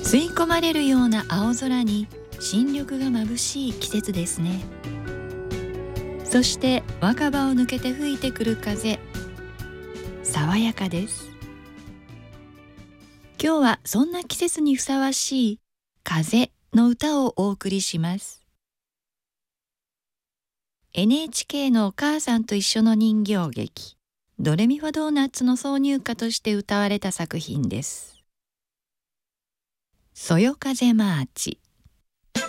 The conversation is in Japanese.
吸い込まれるような青空に新緑が眩しい季節ですね。そして若葉を抜けて吹いてくる風、爽やかです。今日はそんな季節にふさわしい風の歌をお送りします。NHK のお母さんと一緒の人形劇ドレミファドーナツの挿入歌として歌われた作品です。そよ風マーチ。